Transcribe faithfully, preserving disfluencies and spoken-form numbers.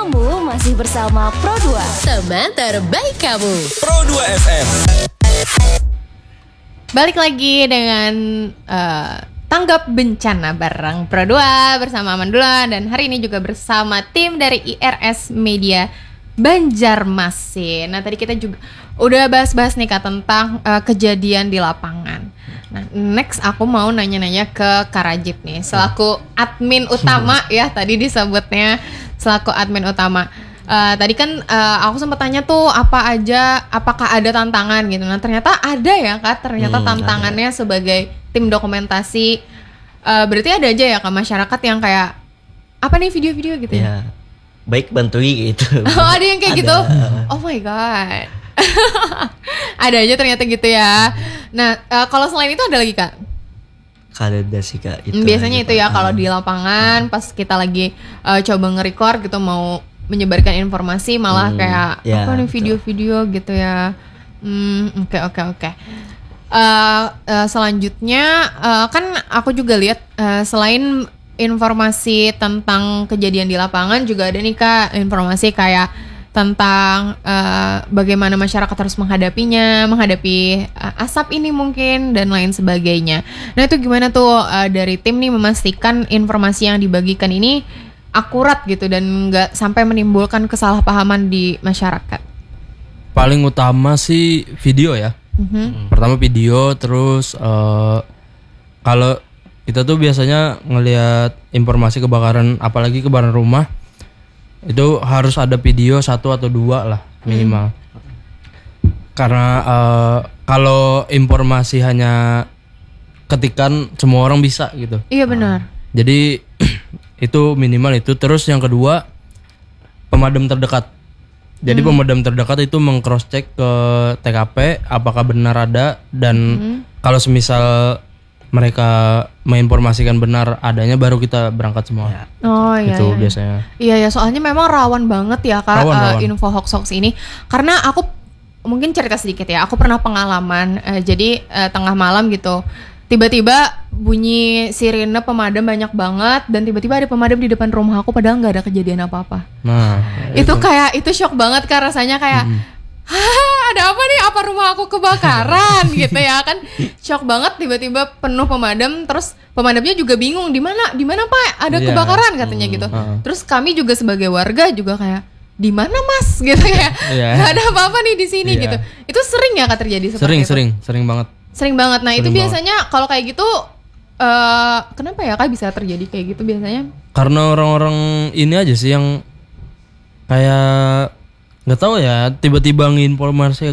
Kamu masih bersama Pro dua, teman terbaik kamu. Pro dua F M. Balik lagi dengan uh, Tanggap Bencana bareng Pro dua bersama Amandula. Dan hari ini juga bersama tim dari I R S Media Banjarmasin. Nah tadi kita juga udah bahas-bahas nih Kak tentang uh, kejadian di lapangan. Nah next aku mau nanya-nanya ke Kak Rajib nih, selaku admin utama ya tadi disebutnya selaku admin utama. Uh, tadi kan uh, aku sempat tanya tuh apa aja, apakah ada tantangan gitu. Nah ternyata ada ya Kak, ternyata hmm, tantangannya ada. Sebagai tim dokumentasi. Uh, berarti ada aja ya Kak masyarakat yang kayak apa nih video-video gitu ya? Ya baik bantui gitu. Oh ada yang kayak ada. gitu? Oh my god. Ada aja ternyata gitu ya. Nah uh, kalau selain itu ada lagi Kak? Ada sih Kak. Itu biasanya itu ya kalau uh, di lapangan uh, pas kita lagi uh, coba nge-record gitu mau menyebarkan informasi malah hmm, kayak ya, apa nih video-video gitu ya. Hmm oke oke oke. Uh, uh, selanjutnya uh, kan aku juga lihat uh, selain informasi tentang kejadian di lapangan juga ada nih Kak informasi kayak tentang uh, bagaimana masyarakat harus menghadapinya, menghadapi uh, asap ini mungkin dan lain sebagainya. Nah itu gimana tuh uh, dari tim nih memastikan informasi yang dibagikan ini akurat gitu dan nggak sampai menimbulkan kesalahpahaman di masyarakat? Paling utama sih video ya. Mm-hmm. Pertama video, terus uh, kalau kita tuh biasanya ngelihat informasi kebakaran, apalagi kebakaran rumah. Itu harus ada video satu atau dua lah minimal. Hmm. Karena uh, kalau informasi hanya ketikan semua orang bisa gitu. Iya benar. Jadi itu minimal itu. Terus yang kedua pemadam terdekat. Jadi hmm. pemadam terdekat itu meng-cross check ke T K P apakah benar ada dan hmm. kalau semisal mereka menginformasikan benar adanya baru kita berangkat semua. Ya. Oh iya. Itu iya. biasanya. Iya ya soalnya memang rawan banget ya Kak rawan, uh, rawan. info hoax-hoax ini. Karena aku mungkin cerita sedikit ya. Aku pernah pengalaman uh, jadi uh, tengah malam gitu. Tiba-tiba bunyi sirine pemadam banyak banget dan tiba-tiba ada pemadam di depan rumah aku padahal nggak ada kejadian apa-apa. Nah, itu, itu kayak itu shock banget Kak rasanya kayak hmm. Hah, ada apa nih? Apa rumah aku kebakaran gitu ya kan? Shock banget tiba-tiba penuh pemadam, terus pemadamnya juga bingung di mana di mana Pak ada yeah. kebakaran katanya gitu. Uh. Terus kami juga sebagai warga juga kayak di mana Mas gitu ya. Yeah. Gak ada apa-apa nih di sini yeah. gitu. Itu sering ya Kak terjadi seperti sering, itu? Sering, sering banget. Sering banget. Nah, sering itu banget. biasanya kalau kayak gitu uh, kenapa ya Kak bisa terjadi kayak gitu biasanya? Karena orang-orang ini aja sih yang kayak nggak tahu ya tiba-tiba nginformasi